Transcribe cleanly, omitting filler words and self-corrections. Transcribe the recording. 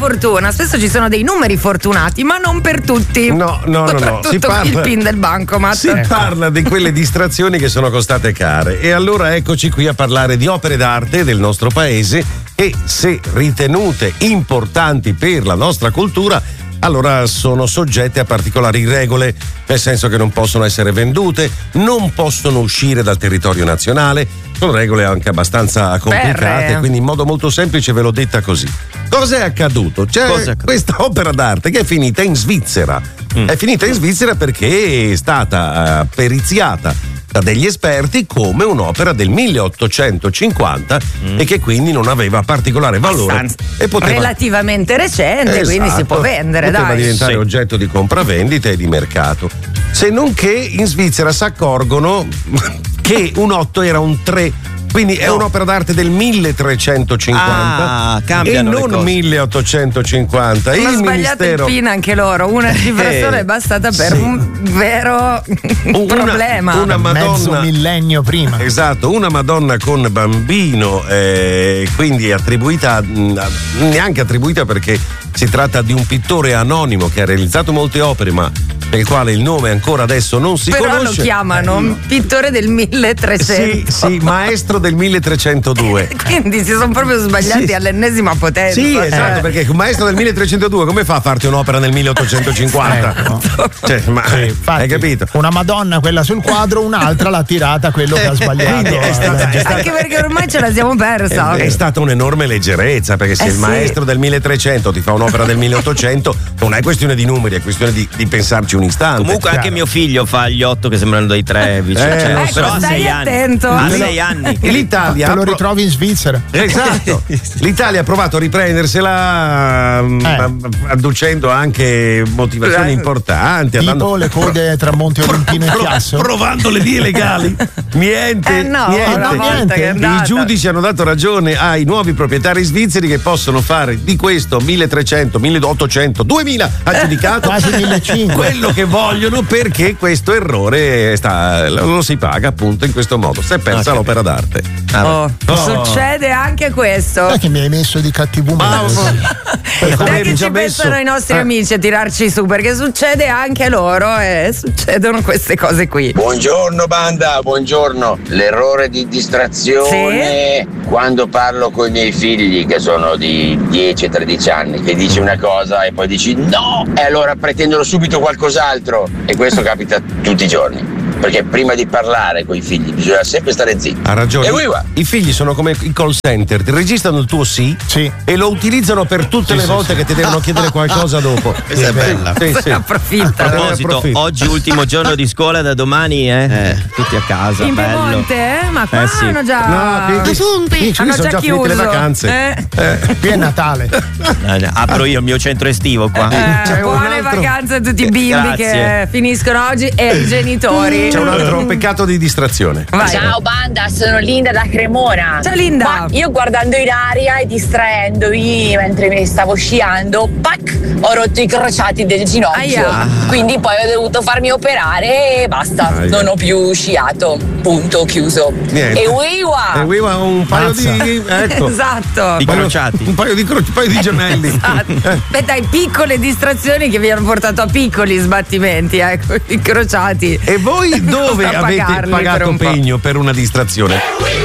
fortuna. Spesso ci sono dei numeri fortunati, ma non per tutti. No. Soprattutto il PIN del bancomat. Si parla di quelle distrazioni che sono costate care. E allora eccoci qui a parlare di opere d'arte del nostro paese che, se ritenute importanti per la nostra cultura, allora sono soggette a particolari regole, nel senso che non possono essere vendute, non possono uscire dal territorio nazionale. Sono regole anche abbastanza complicate, quindi in modo molto semplice ve l'ho detta così. Cos'è accaduto? C'è questa opera d'arte che è finita in Svizzera. È finita in Svizzera perché è stata periziata da degli esperti come un'opera del 1850 e che quindi non aveva particolare valore e poteva relativamente recente, quindi si può vendere, poteva diventare oggetto di compravendita e di mercato. Se non che in Svizzera si accorgono che un 8 era un 3, quindi è un'opera d'arte del 1350 e non 1850. Hanno il sbagliato ministero il PIN anche loro, una cifrazione è bastata per un vero problema. Una Madonna, mezzo millennio prima. Esatto, una Madonna con bambino, quindi attribuita, neanche attribuita perché si tratta di un pittore anonimo che ha realizzato molte opere, ma per il quale il nome ancora adesso non si conosce. Però lo chiamano pittore del 1300. Sì, maestro del 1302. Quindi si sono proprio sbagliati all'ennesima potenza. Sì, esatto, perché un maestro del 1302 come fa a farti un'opera nel 1850? Cioè, infatti, hai capito? Una Madonna, quella sul quadro, un'altra l'ha tirata quello che ha sbagliato. Anche perché ormai ce la siamo persa. È stata un'enorme leggerezza, perché se il maestro del 1300 ti fa un'opera del 1800 non è questione di numeri, è questione di pensarci un istante. Comunque anche mio figlio fa gli 8 che sembrano dei 3 vicino, però ha 6 anni. Attento. Ha 6 anni. L'Italia te lo ritrovi in Svizzera. Esatto. L'Italia ha provato a riprendersela adducendo anche motivazioni importanti, tipo le code tra Monte Olimpino e Chiasso, provando le vie legali. Niente. I giudici hanno dato ragione ai nuovi proprietari svizzeri che possono fare di questo 1300, 1800, 2000 aggiudicato quasi 1500 quello che vogliono, perché questo errore lo si paga appunto in questo modo. Si è persa l'opera d'arte. Succede anche questo. Che mi hai messo di cattivo umore. Dai che ci pensano i nostri amici a tirarci su, perché succede anche loro e succedono queste cose qui. Buongiorno banda, buongiorno. L'errore di distrazione quando parlo con i miei figli che sono di 10-13 anni, che dici una cosa e poi dici no e allora pretendono subito qualcos'altro, e questo capita tutti i giorni. Perché prima di parlare con i figli bisogna sempre stare zitti. Ha ragione. I figli sono come i call center, ti registrano il tuo sì e lo utilizzano per tutte le volte che ti devono chiedere qualcosa dopo. Questa è bella. Approfitta. A proposito, oggi ultimo giorno di scuola, da domani tutti a casa. In bello. Piemonte? Ma qua hanno già hanno già già finite le vacanze. Qui è Natale. Apro io il mio centro estivo qua. Buone vacanze a tutti i bimbi che finiscono oggi e ai genitori. C'è un altro peccato di distrazione. Vai. Ciao banda, sono Linda da Cremona. Ciao Linda. Ma io guardando in aria e distraendomi mentre mi stavo sciando, ho rotto i crociati del ginocchio. Quindi poi ho dovuto farmi operare e basta. Non ho più sciato. Punto, chiuso. Niente. E Wiwa un paio di esatto. Di crociati. Un paio di gemelli. Esatto. Beh dai, piccole distrazioni che vi hanno portato a piccoli sbattimenti, i crociati. E voi dove avete pagato pegno per una distrazione?